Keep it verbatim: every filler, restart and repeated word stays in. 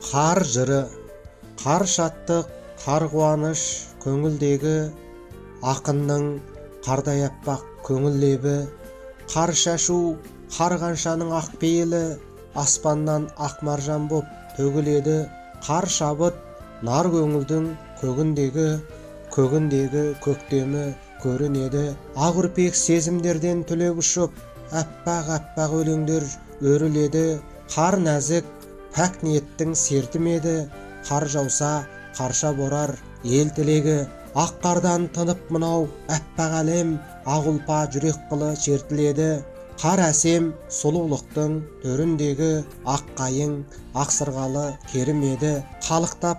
Қар жыры, қар шаттық, қар қуаныш көңілдегі, ақынның қардай аппақ көңіл лебі. Қар шашу, қарғаншаның ақ пейілі, аспаннан ақ маржан боп төгіледі. Қар шабыт, нар көңілдің көгіндегі, көгіндегі көктемі көрінеді. Ақ үрпек сезімдерден түлеп ұшып, аппақ-аппақ өлеңдер өріледі. Қар нәзік, пәк ниеттің сертімеді. Қар жауса, қарша борар ел тілегі. Ақ қардан тынып мынау аппақ әлем, ақ ұлпа жүрек қылы шертіледі. Қар әсем, сұлулықтың төріндегі, ақ қайың, ақ сырғалы керім еді. Қалықтап